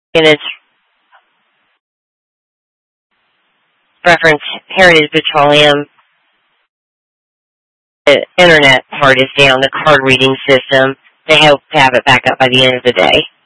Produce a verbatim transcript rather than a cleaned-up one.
in its reference, Heritage Petroleum, the internet part is down, the card reading system. They hope to have it back up by the end of the day.